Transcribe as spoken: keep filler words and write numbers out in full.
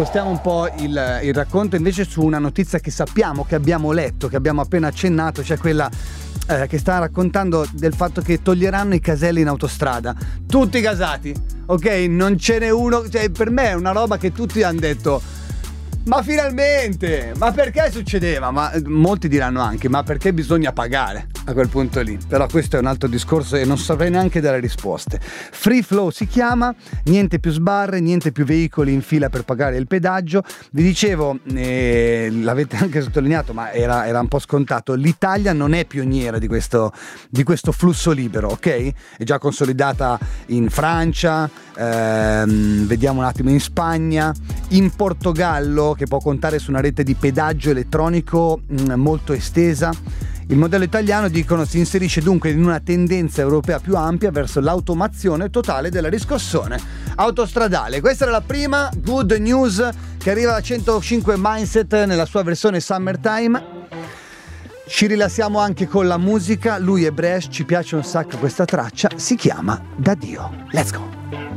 spostiamo un po' il, il racconto invece su una notizia che sappiamo, che abbiamo letto, che abbiamo appena accennato, cioè quella eh, che sta raccontando del fatto che toglieranno i caselli in autostrada. Tutti gasati, ok? Non ce n'è uno, cioè per me è una roba che tutti hanno detto: ma finalmente, ma perché succedeva? Ma molti diranno anche: ma perché bisogna pagare a quel punto lì? Però questo è un altro discorso e non saprei neanche dare risposte. Free flow si chiama, niente più sbarre, niente più veicoli in fila per pagare il pedaggio. Vi dicevo, eh, l'avete anche sottolineato, ma era, era un po' scontato, l'Italia non è pioniera di questo, di questo flusso libero, ok? È già consolidata in Francia, ehm, vediamo un attimo in Spagna, in Portogallo, che può contare su una rete di pedaggio elettronico mh, molto estesa. Il modello italiano, dicono, si inserisce dunque in una tendenza europea più ampia verso l'automazione totale della riscossione autostradale. Questa era la prima good news che arriva da centocinque Mindset nella sua versione Summertime. Ci rilassiamo anche con la musica. Lui è Bresh, ci piace un sacco questa traccia, si chiama Da Dio. Let's go!